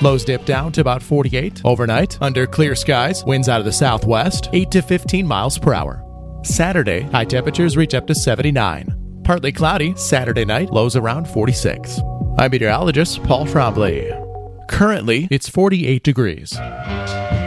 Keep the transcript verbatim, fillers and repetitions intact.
Lows dip down to about forty-eight. Overnight, under clear skies, winds out of the southwest, eight to fifteen miles per hour. Saturday, high temperatures reach up to seventy-nine. Partly cloudy Saturday night, lows around forty-six. I'm meteorologist Paul Trombley. Currently, it's forty-eight degrees.